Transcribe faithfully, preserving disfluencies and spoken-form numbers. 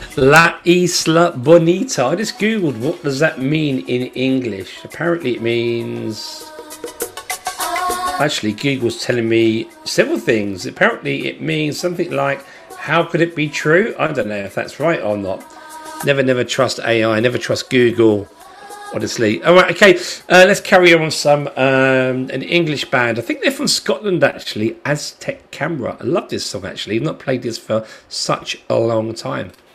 La Isla Bonita. I just googled what does that mean in English. Apparently it means... Actually, Google's telling me several things. Apparently it means something like, how could it be true? I don't know if that's right or not. Never, never trust A I. Never trust Google. Honestly. All right, okay. Uh, let's carry on with some um, an English band. I think they're from Scotland, actually. Aztec Camera. I love this song, actually. I've not played this for such a long time.